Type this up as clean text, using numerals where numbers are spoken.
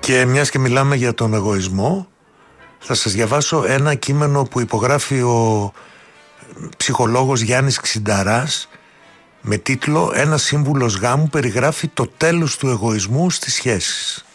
Και μιας και μιλάμε για τον εγωισμό, θα σας διαβάσω ένα κείμενο που υπογράφει ο ψυχολόγος Γιάννης Ξινταράς με τίτλο «Ένας σύμβουλος γάμου περιγράφει το τέλος του εγωισμού στις σχέσεις».